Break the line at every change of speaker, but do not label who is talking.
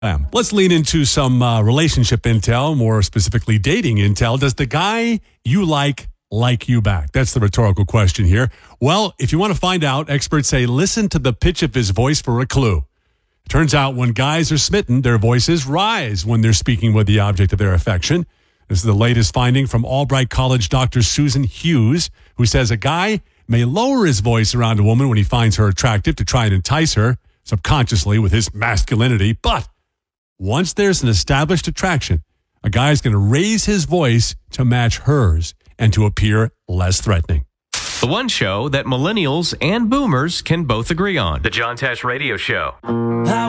Let's lean into some relationship intel, more specifically dating intel. Does the guy you like you back? That's the rhetorical question here. Well, if you want to find out, experts say listen to the pitch of his voice for a clue. Turns out when guys are smitten, their voices rise when they're speaking with the object of their affection. This is the latest finding from Albright College Dr. Susan Hughes, who says a guy may lower his voice around a woman when he finds her attractive to try and entice her subconsciously with his masculinity. But once there's an established attraction, a guy's going to raise his voice to match hers and to appear less threatening.
The one show that millennials and boomers can both agree on. The John Tesh Radio Show.